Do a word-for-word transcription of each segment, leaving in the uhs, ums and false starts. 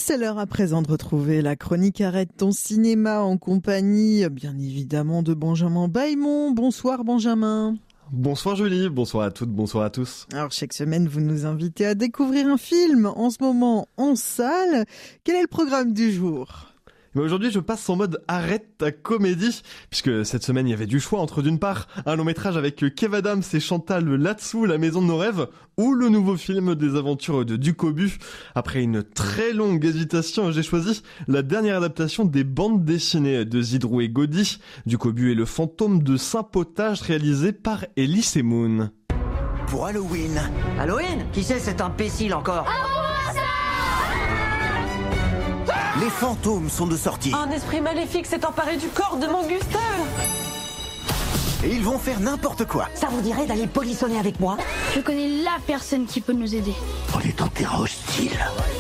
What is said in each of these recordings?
C'est l'heure à présent de retrouver la chronique Arrête ton cinéma en compagnie, bien évidemment, de Benjamin Bailmont. Bonsoir Benjamin. Bonsoir Julie, bonsoir à toutes, bonsoir à tous. Alors chaque semaine, vous nous invitez à découvrir un film, en ce moment en salle. Quel est le programme du jour ? Mais aujourd'hui, je passe en mode arrête ta comédie, puisque cette semaine, il y avait du choix entre d'une part un long métrage avec Kev Adams et Chantal Latsou, La maison de nos rêves, ou le nouveau film des aventures de Ducobu. Après une très longue hésitation, j'ai choisi la dernière adaptation des bandes dessinées de Zidrou et Gaudy, Ducobu et le fantôme de Saint-Potage, réalisé par Elie Moon. Pour Halloween. Halloween ? Qui c'est cet imbécile encore ? Les fantômes sont de sortie. Un esprit maléfique s'est emparé du corps de mon Gustave. Et ils vont faire n'importe quoi. Ça vous dirait d'aller polissonner avec moi ? Je connais la personne qui peut nous aider. On est en terrain hostile.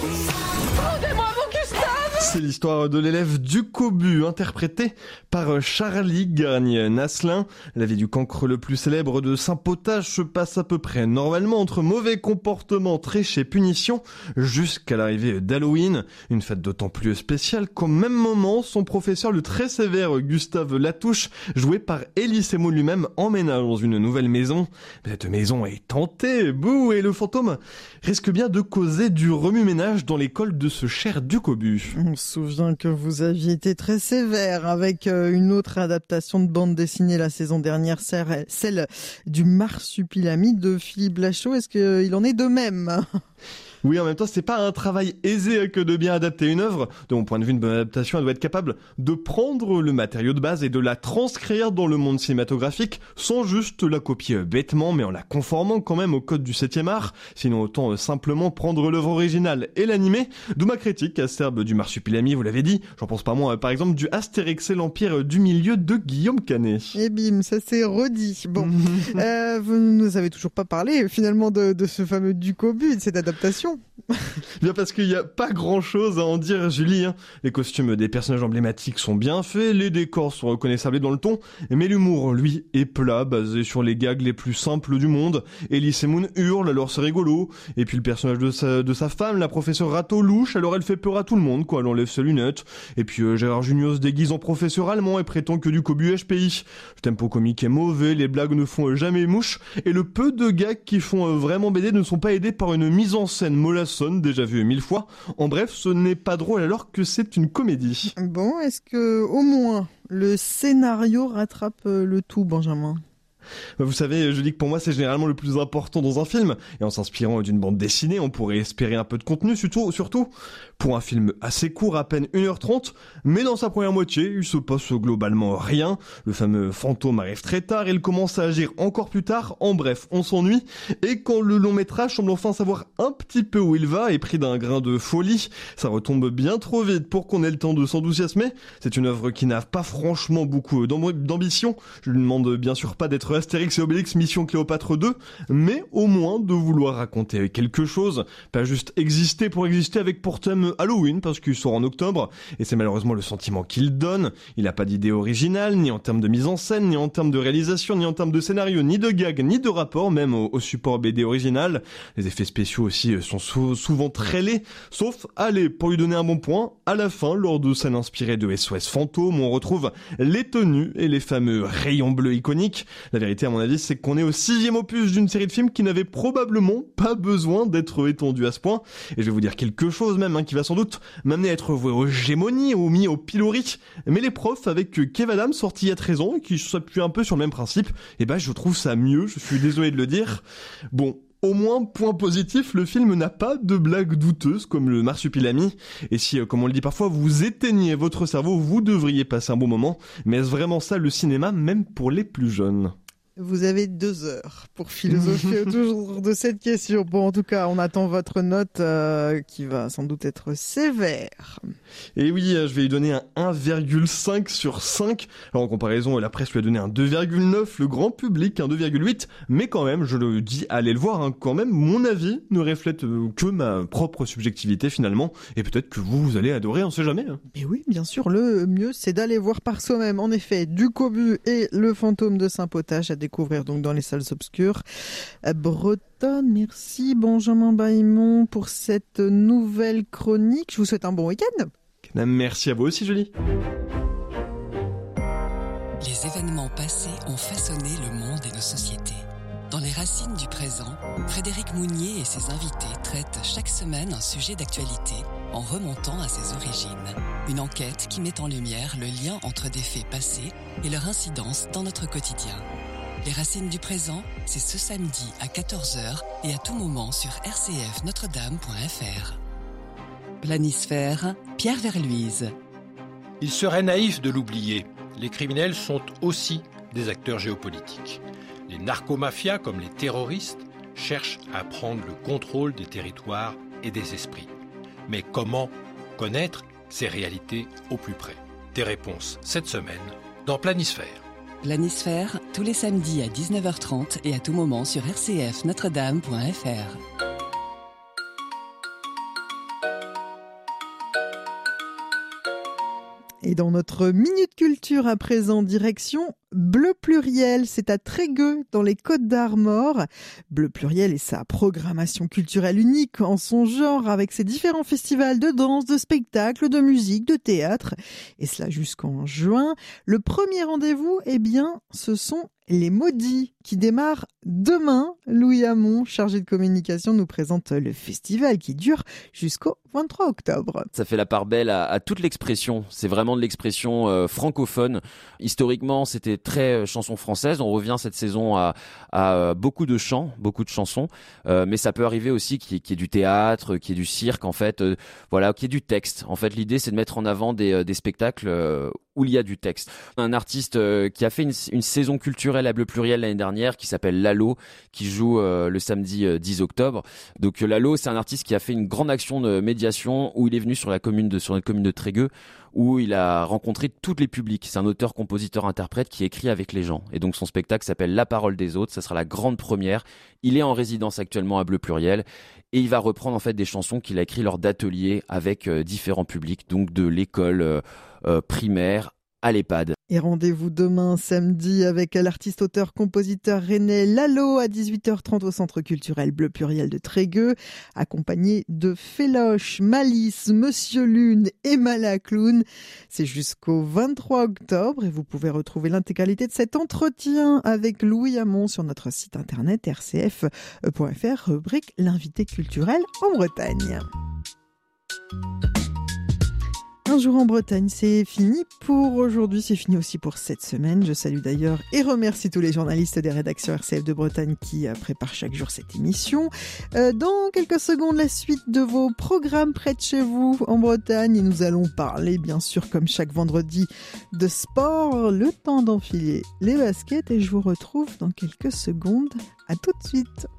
Rendez-moi mon Gustave ! C'est l'histoire de l'élève Ducobu, interprété par Charlie Garnier-Nasselin. La vie du cancre le plus célèbre de Saint-Potage se passe à peu près normalement entre mauvais comportements, triche et punition, jusqu'à l'arrivée d'Halloween, une fête d'autant plus spéciale qu'au même moment, son professeur le très sévère Gustave Latouche, joué par Elie Moon lui-même, emménage dans une nouvelle maison. Cette maison est hantée, bouh, et le fantôme risque bien de causer du remue-ménage dans l'école de ce cher Ducobu. On se souvient que vous aviez été très sévère avec une autre adaptation de bande dessinée la saison dernière, celle du Marsupilami de Philippe Blachot. Est-ce qu'il en est de même ? Oui, en même temps, c'est pas un travail aisé que de bien adapter une œuvre. De mon point de vue, une bonne adaptation, elle doit être capable de prendre le matériau de base et de la transcrire dans le monde cinématographique, sans juste la copier bêtement, mais en la conformant quand même au code du septième art. Sinon, autant simplement prendre l'œuvre originale et l'animer. D'où ma critique acerbe du Marsupilami, vous l'avez dit. J'en pense pas moins, par exemple, du Astérix et l'Empire du Milieu de Guillaume Canet. Et bim, ça s'est redit. Bon, euh, vous ne nous avez toujours pas parlé, finalement, de, de ce fameux Ducobu, de cette adaptation. Bien parce qu'il n'y a pas grand chose à en dire, Julie, hein. Les costumes des personnages emblématiques sont bien faits, les décors sont reconnaissables dans le ton, mais l'humour, lui, est plat, basé sur les gags les plus simples du monde. Elie Moon hurle, alors c'est rigolo. Et puis le personnage de sa, de sa femme, la professeure Rato, louche, alors elle fait peur à tout le monde, quoi, elle enlève ses lunettes. Et puis euh, Gérard Jugnot se déguise en professeur allemand et prétend que Ducobu est H P I. Le tempo comique est mauvais, les blagues ne font jamais mouche, et le peu de gags qui font euh, vraiment B D ne sont pas aidés par une mise en scène mollassonne, déjà vue mille fois. En bref, ce n'est pas drôle alors que c'est une comédie. Bon, est-ce que, au moins, le scénario rattrape le tout, Benjamin ? Vous savez, je dis que pour moi c'est généralement le plus important dans un film, et en s'inspirant d'une bande dessinée, on pourrait espérer un peu de contenu, surtout, surtout pour un film assez court, à peine une heure trente, mais dans sa première moitié, il se passe globalement rien. Le fameux fantôme arrive très tard, il commence à agir encore plus tard, en bref, on s'ennuie, et quand le long métrage semble enfin savoir un petit peu où il va, et pris d'un grain de folie, ça retombe bien trop vite pour qu'on ait le temps de s'enthousiasmer. C'est une œuvre qui n'a pas franchement beaucoup d'ambition, je lui demande bien sûr pas d'être Astérix et Obélix Mission Cléopâtre deux, mais au moins de vouloir raconter quelque chose, pas juste exister pour exister avec pour thème Halloween, parce qu'il sort en octobre, et c'est malheureusement le sentiment qu'il donne. Il n'a pas d'idée originale, ni en termes de mise en scène, ni en termes de réalisation, ni en termes de scénario, ni de gag, ni de rapport, même au, au support B D original. Les effets spéciaux aussi sont sou- souvent très laids, sauf, allez, pour lui donner un bon point, à la fin, lors de scènes inspirées de S O S Fantôme, on retrouve les tenues et les fameux rayons bleus iconiques. La vérité, à mon avis, c'est qu'on est au sixième opus d'une série de films qui n'avait probablement pas besoin d'être étendue à ce point. Et je vais vous dire quelque chose même, hein, qui va sans doute m'amener à être voué aux gémonies ou mis au pilori. Mais les profs, avec Kev Adams, sorti il y a treize ans, et qui s'appuie un peu sur le même principe, et ben, je trouve ça mieux, je suis désolé de le dire. Bon. Au moins, point positif, le film n'a pas de blagues douteuses comme le Marsupilami. Et si, comme on le dit parfois, vous éteignez votre cerveau, vous devriez passer un bon moment. Mais est-ce vraiment ça le cinéma, même pour les plus jeunes ? Vous avez deux heures pour philosopher autour de cette question. Bon, en tout cas, on attend votre note euh, qui va sans doute être sévère. Et oui, je vais lui donner un un virgule cinq sur cinq. Alors en comparaison, la presse lui a donné un deux virgule neuf, le grand public un deux virgule huit. Mais quand même, je le dis, allez le voir, hein, quand même, mon avis ne reflète que ma propre subjectivité finalement. Et peut-être que vous, vous allez adorer, on sait jamais. Hein. Et oui, bien sûr, le mieux, c'est d'aller voir par soi-même. En effet, Ducobu et le fantôme de Saint-Potage à découvrir donc dans les salles obscures. Breton Bretonne. Merci Benjamin Baimon pour cette nouvelle chronique. Je vous souhaite un bon week-end. Merci à vous aussi, Julie. Les événements passés ont façonné le monde et nos sociétés. Dans les racines du présent, Frédéric Mounier et ses invités traitent chaque semaine un sujet d'actualité en remontant à ses origines. Une enquête qui met en lumière le lien entre des faits passés et leur incidence dans notre quotidien. Les racines du présent, c'est ce samedi à quatorze heures et à tout moment sur r c f notre dame point f r. Planisphère, Pierre Verluise. Il serait naïf de l'oublier. Les criminels sont aussi des acteurs géopolitiques. Les narcomafias, comme les terroristes, cherchent à prendre le contrôle des territoires et des esprits. Mais comment connaître ces réalités au plus près ? Des réponses cette semaine dans Planisphère. Planisphère, tous les samedis à dix-neuf heures trente et à tout moment sur r c f notre dame point f r. Et dans notre Minute Culture à présent, direction Bleu Pluriel, c'est à Trégueux, dans les Côtes-d'Armor. Bleu Pluriel et sa programmation culturelle unique en son genre, avec ses différents festivals de danse, de spectacles, de musique, de théâtre. Et cela jusqu'en juin. Le premier rendez-vous, eh bien, ce sont les Maudits, qui démarrent demain. Louis Hamon, chargé de communication, nous présente le festival qui dure jusqu'au vingt-trois octobre. Ça fait la part belle à, à toute l'expression. C'est vraiment de l'expression euh, francophone. Historiquement, c'était très euh, chanson française. On revient cette saison à, à euh, beaucoup de chants, beaucoup de chansons. Euh, mais ça peut arriver aussi qu'il y ait, qu'il y ait du théâtre, qu'il y ait du cirque, en fait. Euh, voilà, qu'il y ait du texte. En fait, l'idée, c'est de mettre en avant des, euh, des spectacles euh, où il y a du texte. Un artiste euh, qui a fait une, une saison culturelle à Bleu Pluriel l'année dernière, qui s'appelle Lalo, qui joue euh, le samedi euh, dix octobre. Donc euh, Lalo, c'est un artiste qui a fait une grande action de médiation où il est venu sur la commune de sur notre commune de Trégueux, où il a rencontré tous les publics. C'est un auteur, compositeur, interprète qui écrit avec les gens. Et donc son spectacle s'appelle La Parole des Autres. Ça sera la grande première. Il est en résidence actuellement à Bleu Pluriel et il va reprendre en fait des chansons qu'il a écrites lors d'ateliers avec euh, différents publics, donc de l'école euh, euh, primaire à l'EHPAD. Et rendez-vous demain samedi avec l'artiste, auteur, compositeur René Lalo à dix-huit heures trente au Centre culturel Bleu Pluriel de Trégueux, accompagné de Féloche, Malice, Monsieur Lune et Malaclown. C'est jusqu'au vingt-trois octobre et vous pouvez retrouver l'intégralité de cet entretien avec Louis Hamon sur notre site internet r c f point f r, rubrique l'invité culturel en Bretagne. Un jour en Bretagne, c'est fini pour aujourd'hui, c'est fini aussi pour cette semaine. Je salue d'ailleurs et remercie tous les journalistes des rédactions R C F de Bretagne qui préparent chaque jour cette émission. Euh, dans quelques secondes, la suite de vos programmes près de chez vous en Bretagne. Et nous allons parler, bien sûr, comme chaque vendredi, de sport. Le temps d'enfiler les baskets et je vous retrouve dans quelques secondes. À tout de suite.